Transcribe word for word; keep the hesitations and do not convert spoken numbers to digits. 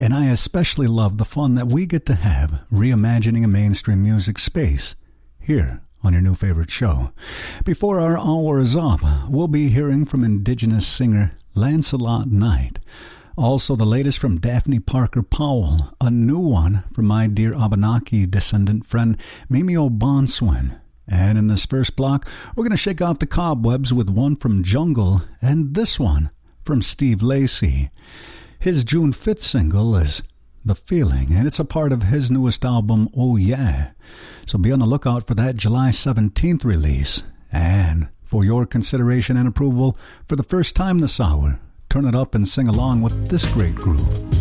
And I especially love the fun that we get to have reimagining a mainstream music space here on your new favorite show. Before our hour is up, we'll be hearing from Indigenous singer Lancelot Knight. Also the latest from Daphne Parker Powell, a new one from my dear Abenaki descendant friend Mimi O'Bonswin. And in this first block, we're going to shake off the cobwebs with one from Jungle and this one from Steve Lacy. His June fifth single is The Feeling, and it's a part of his newest album, Oh Yeah. So be on the lookout for that July seventeenth release. And for your consideration and approval, for the first time this hour, turn it up and sing along with this great groove.